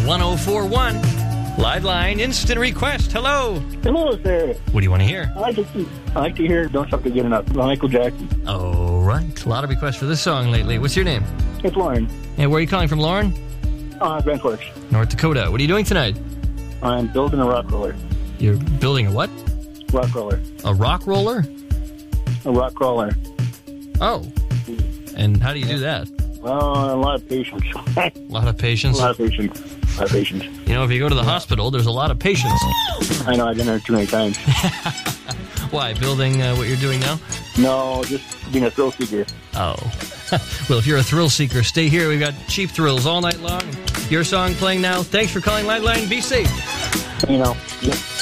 1041. Liveline Instant Request. Hello. Hello, sir. What do you want to hear? I like to hear Don't Stop to Get Enough, Michael Jackson. All right. A lot of requests for this song lately. What's your name? It's Lauren. And where are you calling from, Lauren? Grand Forks. North Dakota. What are you doing tonight? I'm building a rock roller. You're building a what? Rock roller. A rock roller? A rock crawler. Oh. And how do you do that? Well, a lot of patience. A lot of patience? A lot of patience. A lot of patience. You know, if you go to the hospital, there's a lot of patience. I know, I've been there too many times. Why, building what you're doing now? No, just being a thrill seeker. Oh. Well, if you're a thrill seeker, stay here. We've got cheap thrills all night long. Your song playing now. Thanks for calling Liveline. Be safe. You know, yep.